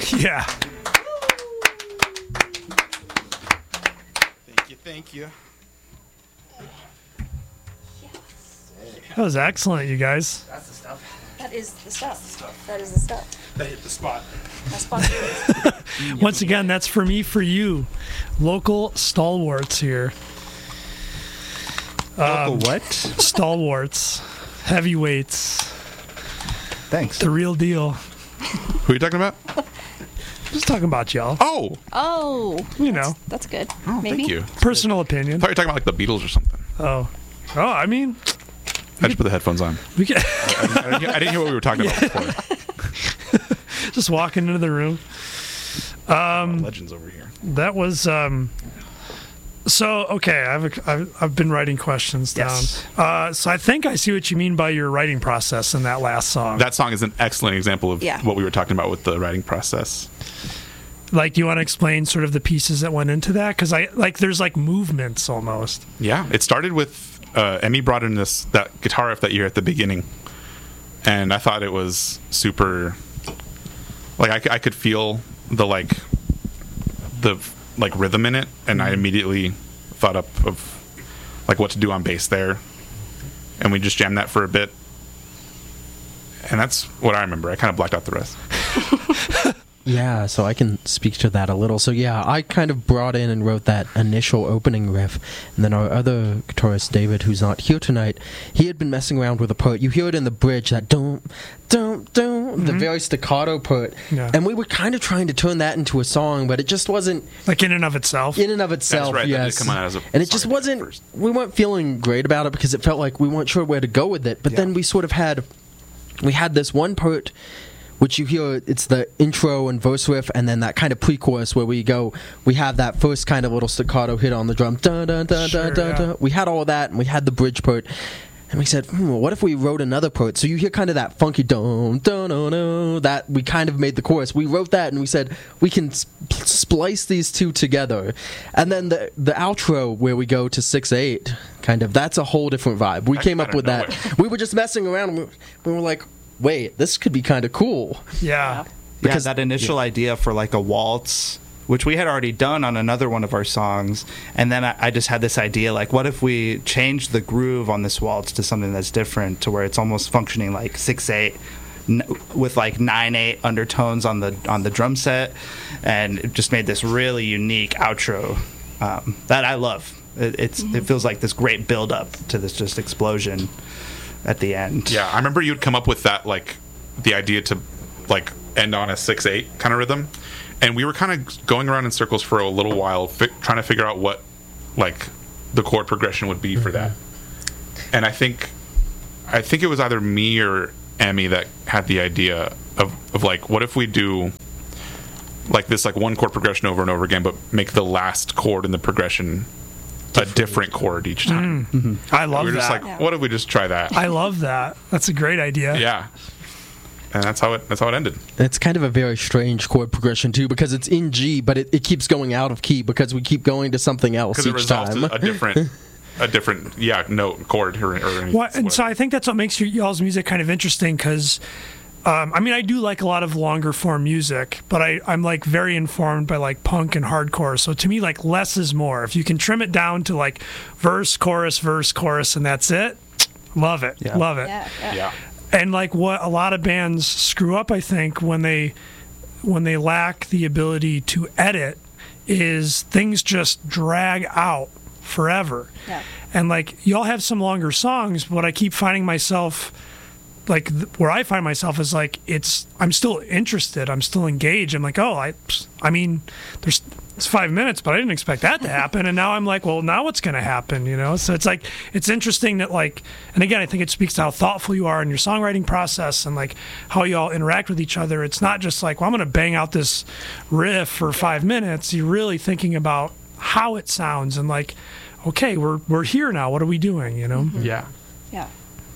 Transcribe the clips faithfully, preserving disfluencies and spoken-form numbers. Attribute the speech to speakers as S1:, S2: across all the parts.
S1: Yeah.
S2: Thank you, thank you.
S1: That was excellent, you guys.
S2: That's the stuff.
S3: That is the stuff.
S2: That's the stuff.
S3: That is the stuff.
S2: That hit the spot.
S3: That's fun.
S1: Once again, that's for me, for you. Local stalwarts here.
S4: Local
S1: Um,
S4: what?
S1: Stalwarts. Heavyweights.
S4: Thanks.
S1: The real deal.
S5: Who are you talking about?
S1: Just talking about y'all.
S5: Oh,
S3: Oh.
S1: You know.
S3: That's good.
S5: oh,
S3: Maybe.
S5: thank you.
S1: Personal
S5: I
S1: opinion.
S5: thought you were talking about like the Beatles or something.
S1: Oh. Oh, I mean,
S5: I just put the headphones on.
S1: we can
S5: I didn't, I didn't hear- I didn't hear what we were talking about before.
S1: just walking into the room. Um,
S5: Legends over here.
S1: That was um so okay, I've I've, I've been writing questions down.
S5: Yes.
S1: Uh so I think I see what you mean by your writing process in that last song.
S5: That song is an excellent example of
S3: Yeah.
S5: what we were talking about with the writing process.
S1: Like, do you want to explain sort of the pieces that went into that? Because I like there's like movements almost.
S5: Yeah, it started with uh, Emmy brought in this that guitar riff that you hear at the beginning, and I thought it was super. Like I, c- I could feel the like the like rhythm in it, and I immediately thought up of like what to do on bass there, and we just jammed that for a bit, and that's what I remember. I kind of blacked out the rest.
S6: Yeah, so I can speak to that a little. So yeah, I kind of brought in and wrote that initial opening riff, and then our other guitarist, David, who's not here tonight, he had been messing around with a part. You hear it in the bridge, that don't, don't, don't, the very staccato part,
S1: Yeah.
S6: and we were kind of trying to turn that into a song, but it just wasn't
S1: Like in and of itself.
S6: in and of itself.
S5: right, that did
S6: Yes,
S5: come out as a
S6: and it
S5: song
S6: just
S5: idea
S6: wasn't.
S5: first.
S6: We weren't feeling great about it because it felt like we weren't sure where to go with it. But then we sort of had, we had this one part, which you hear, it's the intro and verse riff, and then that kind of pre-chorus where we go, we have that first kind of little staccato hit on the drum. Dun, dun, dun,
S1: Sure,
S6: dun, dun,
S1: yeah.
S6: dun. We had all of that, and we had the bridge part. And we said, hmm, what if we wrote another part? So you hear kind of that funky dun, dun, dun, dun, that we kind of made the chorus. We wrote that, and we said, we can sp- splice these two together. And then the the outro where we go to six eight, kind of, that's a whole different vibe. We
S5: That
S6: came
S5: came
S6: up
S5: out
S6: with
S5: of
S6: that. We were just messing around, and we, we were like, wait, this could be kind of cool.
S1: Yeah.
S6: Because-
S4: yeah, that initial idea for like a waltz, which we had already done on another one of our songs, and then I, I just had this idea, like, what if we change the groove on this waltz to something that's different, to where it's almost functioning like six eight, n- with like nine eight undertones on the on the drum set, and it just made this really unique outro um, that I love. It, it's it feels like this great build up to this just explosion at the end.
S5: Yeah, I remember you'd come up with that, like, the idea to, like, end on a six eight kind of rhythm. And we were kind of going around in circles for a little while, fi- trying to figure out what, like, the chord progression would be for that. And I think, I think it was either me or Emmy that had the idea of, of like, what if we do, like, this, like, one chord progression over and over again, but make the last chord in the progression a different chord each time.
S1: I love
S5: we were
S1: that.
S5: just like,
S3: Yeah.
S5: what if we just try that?
S1: I love that. That's a great idea.
S5: Yeah. And that's how it that's how it ended.
S6: It's kind of a very strange chord progression too, because it's in G, but it, it keeps going out of key because we keep going to something else
S5: Because it
S6: each
S5: resolves
S6: time.
S5: to a different a different yeah note chord or, or anything.
S1: Well, and so I think that's what makes your, y'all's music kind of interesting because, um, I mean, I do like a lot of longer form music, but I, I'm like very informed by like punk and hardcore. So to me, like less is more. If you can trim it down to like verse, chorus, verse, chorus, and that's it, love it,
S4: Yeah.
S1: love it.
S3: Yeah, yeah.
S5: yeah.
S1: And like what a lot of bands screw up, I think, when they when they lack the ability to edit, is things just drag out forever.
S3: Yeah.
S1: And like y'all have some longer songs, but I keep finding myself like th- where I find myself is like it's I'm still interested, I'm still engaged. I'm like, oh, I I mean, there's it's five minutes, but I didn't expect that to happen. And now I'm like, well, now what's going to happen? You know? So it's like, it's interesting that like, and again, I think it speaks to how thoughtful you are in your songwriting process and like how you all interact with each other. It's not just like, well, I'm going to bang out this riff for five minutes. You're really thinking about how it sounds and like, okay, we're, we're here now. What are we doing? You know?
S5: Yeah.
S3: Yeah.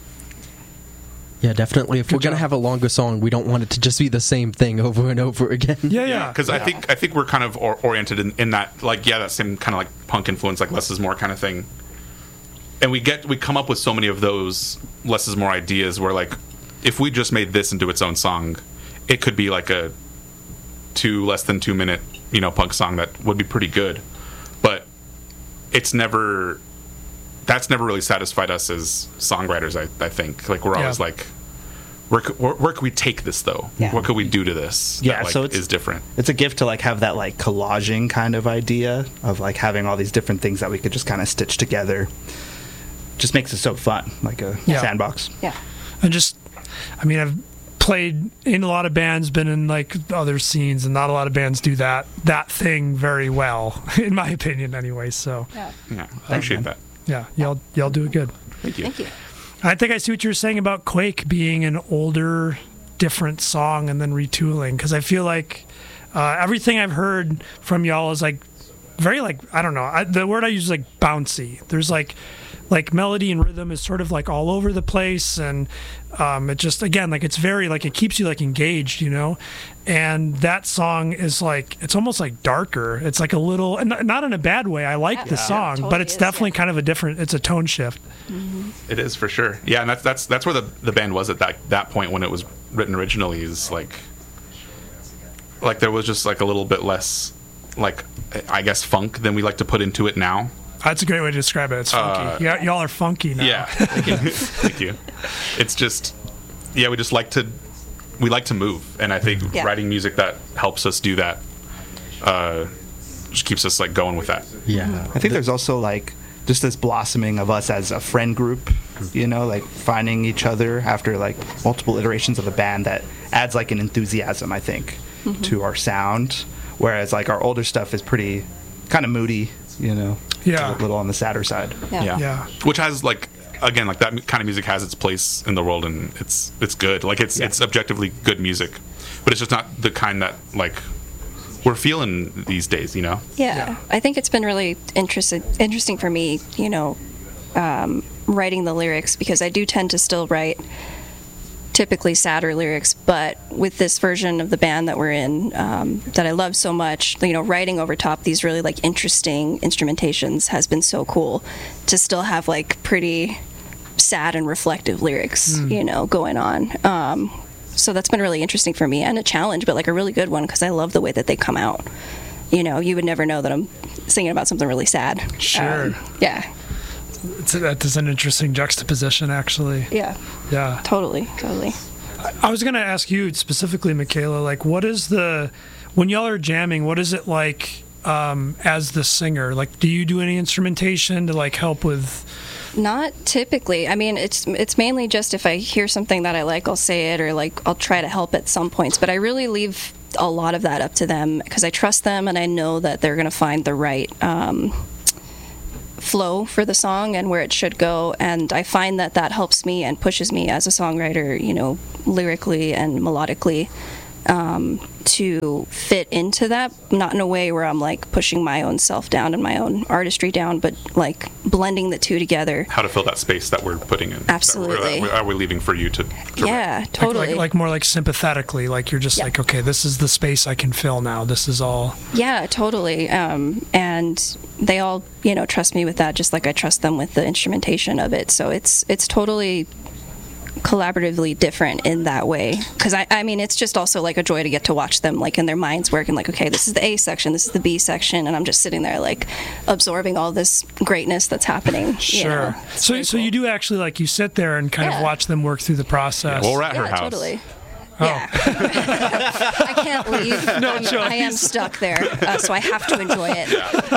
S6: Yeah, definitely. If
S1: Good
S6: we're gonna
S1: job.
S6: have a longer song, we don't want it to just be the same thing over and over again.
S1: Yeah.
S5: Yeah,
S1: Yeah.
S5: because I think I think we're kind of or- oriented in, in that, like, yeah, that same kind of like punk influence, like less is more kind of thing. And we get we come up with so many of those less is more ideas where, like, if we just made this into its own song, it could be like a two less than two minute, you know, punk song that would be pretty good, but it's never. That's never really satisfied us as songwriters. I, I think like we're
S1: Yeah.
S5: always like, where, c- where where could we take this though?
S3: Yeah.
S5: What could we do to this?
S4: Yeah,
S5: that, like,
S4: so it's-
S5: is different.
S4: It's a gift to like have that like collaging kind of idea of like having all these different things that we could just kind of stitch together. Just makes it so fun, like a
S1: Yeah.
S4: sandbox.
S3: Yeah.
S1: I just, I mean, I've played in a lot of bands, been in like other scenes, and not a lot of bands do that that thing very well, in my opinion, anyway. So,
S3: Yeah.
S5: Yeah, appreciate that.
S1: yeah, y'all y'all do it good.
S5: Thank you.
S3: Thank you.
S1: I think I see what you were saying about Quake being an older, different song and then retooling, because I feel like uh, everything I've heard from y'all is like very like I don't know. I, the word I use is like bouncy. There's like like melody and rhythm is sort of like all over the place, and um, it just again like it's very like it keeps you like engaged, you know. And that song is like it's almost like darker. It's like a little, and not- not in a bad way. I like
S3: Yeah.
S1: the
S3: Yeah.
S1: song,
S3: Totally
S1: but it's
S3: is,
S1: definitely
S3: yeah.
S1: kind of a different. It's a tone shift.
S5: It is for sure. Yeah, and that's that's that's where the the band was at that that point when it was written originally. Is like like there was just like a little bit less like I guess funk than we like to put into it now.
S1: That's a great way to describe it. It's funky.
S5: Uh,
S1: yeah, y'all are funky now.
S5: Yeah, thank you. Thank you. It's just yeah, we just like to we like to move, and I think
S3: Yeah.
S5: writing music that helps us do that uh, just keeps us like going with that.
S6: Yeah.
S4: I think there's also like just this blossoming of us as a friend group, you know, like finding each other after like multiple iterations of a band that adds like an enthusiasm, I think, to our sound. Whereas like our older stuff is pretty kind of moody, you know,
S1: Yeah.
S4: a little on the sadder side.
S3: Yeah.
S5: Yeah.
S1: Yeah.
S5: Which has like again like that kind of music has its place in the world, and it's it's good. Like it's
S4: Yeah.
S5: it's objectively good music, but it's just not the kind that like we're feeling these days, you know.
S3: Yeah,
S1: Yeah.
S3: I think it's been really interesting interesting for me, you know, um, writing the lyrics, because I do tend to still write typically sadder lyrics, but with this version of the band that we're in, um, that I love so much, you know, writing over top these really like interesting instrumentations has been so cool to still have like pretty sad and reflective lyrics, you know, going on. Um, so that's been really interesting for me, and a challenge, but like a really good one, because I love the way that they come out. You know, you would never know that I'm singing about something really sad.
S1: Sure.
S3: Um, yeah.
S1: It's, that is an interesting juxtaposition, actually.
S3: Yeah.
S1: Yeah.
S3: Totally. Totally.
S1: I was going to ask you specifically, Michaela, like, what is the, when y'all are jamming, what is it like um, as the singer? Like, do you do any instrumentation to, like, help with.
S3: Not typically. I mean, it's it's mainly just if I hear something that I like, I'll say it, or like I'll try to help at some points. But I really leave a lot of that up to them, because I trust them and I know that they're going to find the right um, flow for the song and where it should go. And I find that that helps me and pushes me as a songwriter, you know, lyrically and melodically, um, to fit into that, not in a way where I'm like pushing my own self down and my own artistry down, but like blending the two together.
S5: How to fill that space that we're putting in.
S3: Absolutely.
S5: That we're, are we leaving for you to? to
S3: Yeah,
S5: write.
S3: totally.
S1: Like, like, like more like sympathetically, like you're just
S3: Yeah.
S1: like, okay, this is the space I can fill now. This is all.
S3: Yeah, totally. Um, and they all, you know, trust me with that, just like I trust them with the instrumentation of it. So it's it's totally collaboratively different in that way. Because I, I mean, it's just also like a joy to get to watch them, like in their minds working, like, okay, this is the A section, this is the B section, and I'm just sitting there like absorbing all this greatness that's happening. you
S1: Sure.
S3: know. It's
S1: So,
S3: very
S1: so you
S3: cool.
S1: do actually like you sit there and kind
S3: Yeah.
S1: of watch them work through the process.
S5: Well, we're at her
S3: Yeah,
S5: house.
S3: totally.
S1: Oh.
S3: Yeah. I can't leave.
S1: No
S3: I'm-
S1: choice.
S3: I am stuck there, uh, so I have to enjoy it.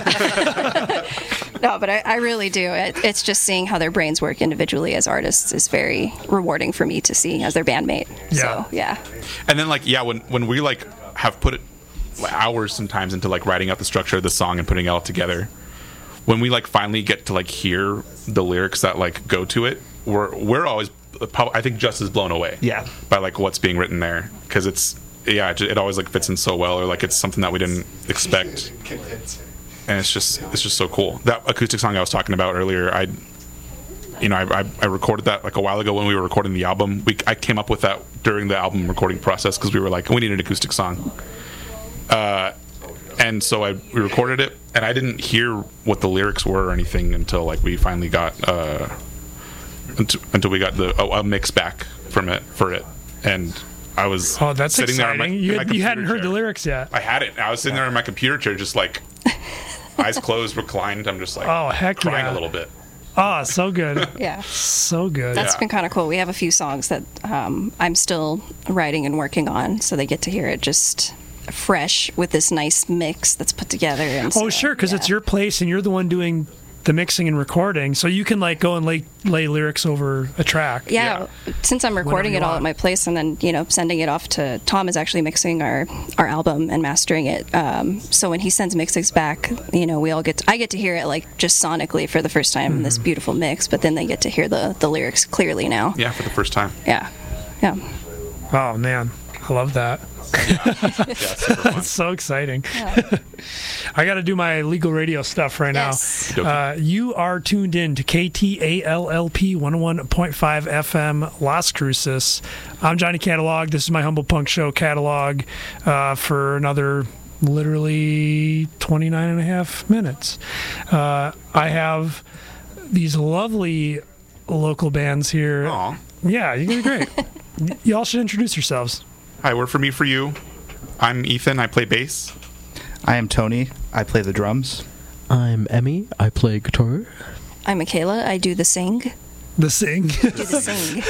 S3: No, but I, I really do. It, it's just seeing how their brains work individually as artists is very rewarding for me to see as their bandmate.
S1: Yeah.
S3: So, yeah.
S5: And then like yeah, when when we like have put it hours sometimes into like writing out the structure of the song and putting it all together, when we like finally get to like hear the lyrics that like go to it, we're we're always probably, I think just as blown away.
S4: Yeah.
S5: By like what's being written there, because it's yeah, it, ju- it always like fits in so well, or like it's something that we didn't expect. And it's just it's just so cool. That acoustic song I was talking about earlier, I you know I, I, I recorded that like a while ago when we were recording the album. We I came up with that during the album recording process, because we were like, we need an acoustic song. Uh, and so I we recorded it, and I didn't hear what the lyrics were or anything until like we finally got uh, until, until we got the a, a mix back from it for it, and I was
S1: Oh, that's
S5: sitting there.
S1: exciting.
S5: On my,
S1: you
S5: in my
S1: had, you hadn't
S5: computer
S1: heard the
S5: chair.
S1: lyrics yet.
S5: I had it. I was sitting there in my computer chair, just like eyes closed, reclined. I'm just like,
S1: Oh, heck
S5: crying
S1: yeah.
S5: a little bit.
S1: Oh, so good.
S3: Yeah.
S1: So good.
S3: That's
S5: Yeah.
S3: been kind of cool. We have a few songs that um, I'm still writing and working on, so they get to hear it just fresh with this nice mix that's put together. And
S1: Oh,
S3: so,
S1: sure, because
S3: yeah.
S1: it's your place and you're the one doing the mixing and recording, so you can like go and lay lay lyrics over a track.
S3: Yeah, since I'm recording
S1: you
S3: it all
S1: want.
S3: at my place and then you know sending it off to Tom is actually mixing our our album and mastering it. Um, so when he sends mixes back, you know we all get to, I get to hear it like just sonically for the first time in
S1: Mm-hmm.
S3: this beautiful mix, but then they get to hear the the lyrics clearly now.
S5: Yeah, for the first time.
S3: Yeah, yeah.
S1: Oh man, I love that.
S5: Yeah, super fun.
S1: It's so exciting. I got to do my legal radio stuff right
S3: Yes.
S1: now. Uh, you are tuned in to K T A L L P one oh one point five F M Las Cruces. I'm Johnny Catalog. This is my Humble Punk Show catalog uh, for another literally twenty-nine and a half minutes. Uh, I have these lovely local bands here.
S5: Aw.
S1: Yeah, you're gonna be great. Y- Y'all should introduce yourselves.
S5: Hi, we're For Me For You. I'm Ethan. I play bass.
S4: I am Tony. I play the drums.
S6: I'm Emmy. I play guitar.
S3: I'm Michaela. I do the sing.
S1: The Sing.
S3: Do the sing.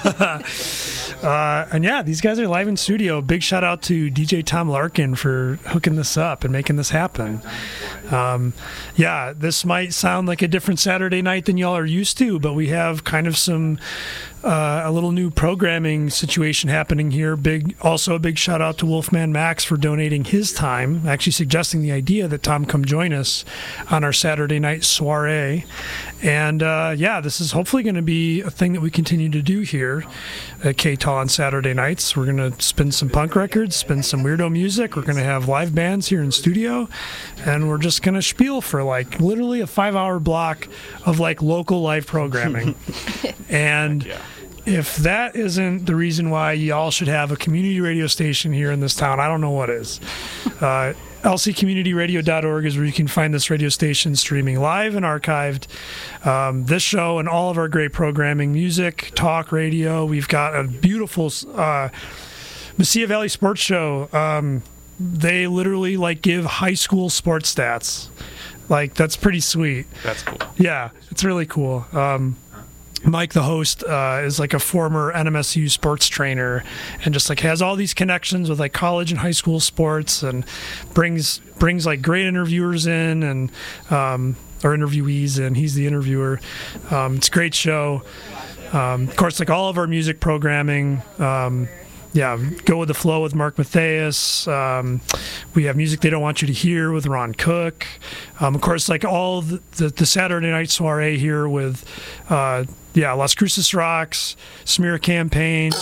S1: Uh, and yeah, these guys are live in studio. Big shout out to D J Tom Larkin for hooking this up and making this happen. Um, yeah, this might sound like a different Saturday night than y'all are used to, but we have kind of some uh, a little new programming situation happening here. Big, also a big shout out to Wolfman Max for donating his time, actually suggesting the idea that Tom come join us on our Saturday night soiree. And uh, yeah, this is hopefully going to be a thing that we continue to do here at K T A L on Saturday nights. We're going to spin some punk records, spin some weirdo music. We're going to have live bands here in studio, and we're just going to spiel for like literally a five-hour block of like local live programming. And
S5: Yeah.
S1: if that isn't the reason why y'all should have a community radio station here in this town, I don't know what is. Uh, L C community radio dot org is where you can find this radio station streaming live and archived. Um, this show and all of our great programming, music, talk, radio. We've got a beautiful uh, Mesilla Valley Sports Show. Um, they literally like give high school sports stats. Like, that's pretty sweet.
S5: That's cool.
S1: Yeah, it's really cool. Um, Mike, the host, uh, is like a former N M S U sports trainer, and just like has all these connections with like college and high school sports, and brings brings like great interviewers in and um, or interviewees in. He's the interviewer. Um, it's a great show. Um, of course, like all of our music programming. Um, Yeah, Go With The Flow with Mark Matthias. Um, we have Music They Don't Want You to Hear with Ron Cook. Um, of course, like all the, the, the Saturday night soiree here with, uh, yeah, Las Cruces Rocks, Smear Campaign,